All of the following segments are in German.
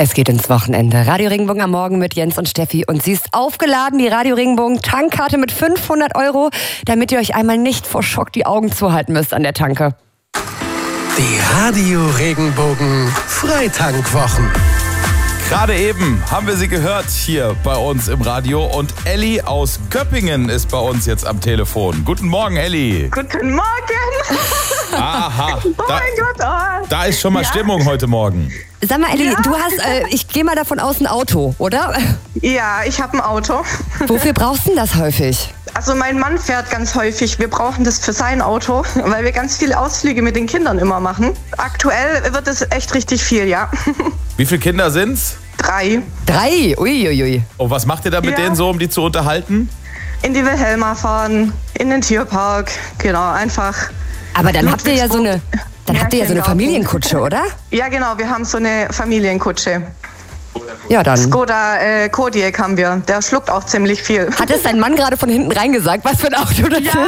Es geht ins Wochenende. Radio Regenbogen am Morgen mit Jens und Steffi. Und sie ist aufgeladen, die Radio Regenbogen Tankkarte mit 500 €, damit ihr euch einmal nicht vor Schock die Augen zuhalten müsst an der Tanke. Die Radio Regenbogen Freitankwwochen. Gerade eben haben wir sie gehört hier bei uns im Radio und Elli aus Göppingen ist bei uns jetzt am Telefon. Guten Morgen, Elli. Guten Morgen. Aha, Oh mein Gott. Oh. da ist schon mal Stimmung heute Morgen. Sag mal, Elli, Ja. du hast, ich gehe mal davon aus, ein Auto, oder? Ja, ich habe ein Auto. Wofür brauchst du denn das häufig? Also mein Mann fährt ganz häufig. Wir brauchen das für sein Auto, weil wir ganz viele Ausflüge mit den Kindern immer machen. Aktuell wird es echt richtig viel, ja. Wie viele Kinder sind's? 3. 3, uiuiui. Und was macht ihr da mit Ja. denen so, um die zu unterhalten? In die Wilhelma fahren, in den Tierpark. Genau, einfach. Aber dann habt ihr ja so eine, Märchengarten. Familienkutsche, oder? Ja, genau, wir haben so eine Familienkutsche. Ja, dann. Skoda Kodiaq haben wir. Der schluckt auch ziemlich viel. Hat es dein Mann gerade von hinten reingesagt, was für ein Auto das ist?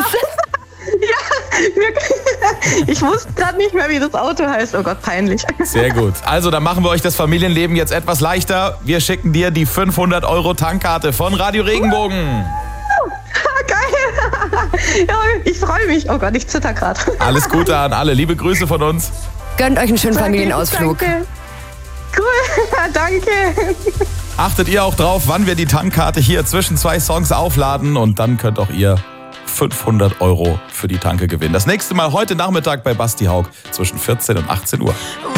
Ich wusste gerade nicht mehr, wie das Auto heißt. Oh Gott, peinlich. Sehr gut. Also, dann machen wir euch das Familienleben jetzt etwas leichter. Wir schicken dir die 500 € Tankkarte von Radio Regenbogen. Geil. Ja, ich freue mich. Oh Gott, ich zitter gerade. Alles Gute an alle. Liebe Grüße von uns. Gönnt euch einen schönen Familienausflug. Danke. Cool, danke. Achtet ihr auch drauf, wann wir die Tankkarte hier zwischen 2 Songs aufladen und dann könnt auch ihr 500 € für die Tanke gewinnen. Das nächste Mal heute Nachmittag bei Basti Haug zwischen 14 und 18 Uhr.